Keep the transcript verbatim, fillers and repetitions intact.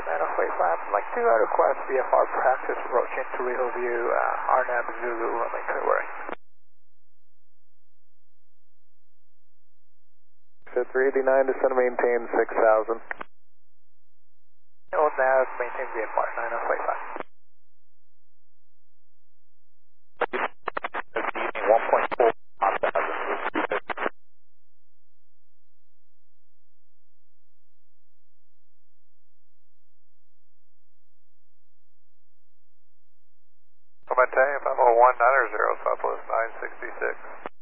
nine oh eight five. I'd like to uh, request V F R practice approaching to Riho View, uh, R N A B Zulu, runway clear worry. three eighty-nine, descend to maintain six thousand. Old N A V, maintain V F R, nine oh eight five. one point four. Clemente, if I'm a one nine zero, Southwest nine sixty-six.